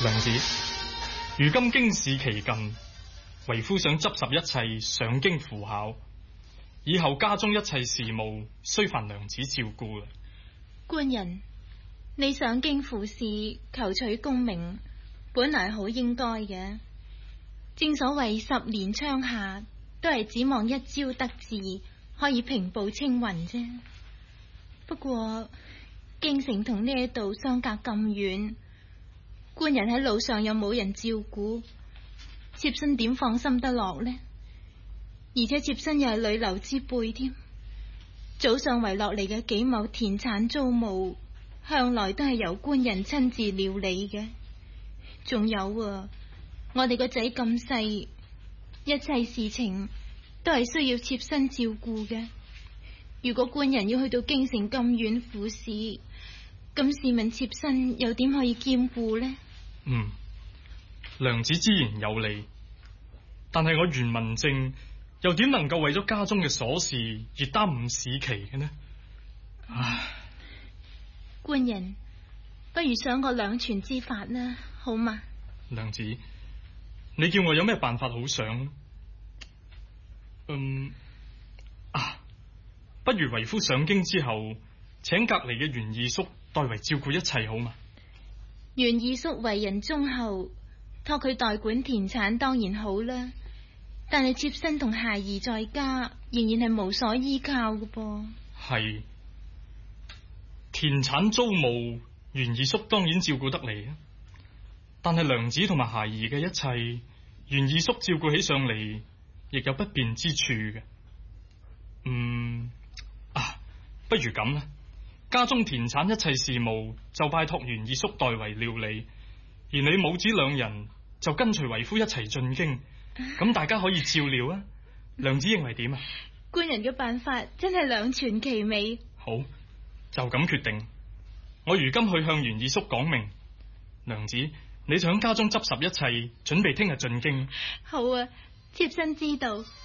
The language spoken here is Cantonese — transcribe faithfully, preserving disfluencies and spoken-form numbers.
娘子，如今京試期近，為夫想執拾一切上京赴考，以後家中一切事務須煩娘子照顧啦。 官人，你上京赴試求取功名，本來好應該嘅。正所謂十年窗下，都係指望一朝得志，可以平步青雲啫。不過京城同呢一度相隔咁遠，官人喺路上又冇人照顧，妾身點放心得落呢？而且妾身又係女流之輩添，早上遺落嚟嘅幾畝田產租務，向來都係由官人親自料理嘅。仲有啊，我哋個仔咁細，一切事情都係需要妾身照顧嘅。如果官人要去到京城咁遠赴試，咁試問妾身又點可以兼顧呢？ 嗯，娘子之言有理，但係我袁文正又點能夠為咗家中嘅瑣事而耽誤試期嘅呢？唉， 官人，不如想個兩全之法啦，好嗎？ 娘子，你叫我有咩辦法好想？嗯啊，不如為夫上京之後，請隔籬嘅袁二叔代為照顧一切好嗎？ 袁二叔為人忠厚，託佢代管田產當然好啦。但係妾身同孩兒在家，仍然係無所依靠嘅噃。 係田產租務，袁二叔當然照顧得嚟啊。但係娘子同埋孩兒嘅一切，袁二叔照顧起上嚟，亦有不便之處嘅。嗯啊，不如咁啦，家中田產一切事務就拜託袁二叔代為料理，而你母子兩人就跟隨為夫一齊進京，咁大家可以照料啊。娘子認為點啊？ 官人嘅辦法真係兩全其美。 好，就咁決定。我如今去向袁二叔講明，娘子你就喺家中執拾一切，準備聽日進京。 好啊，妾身知道。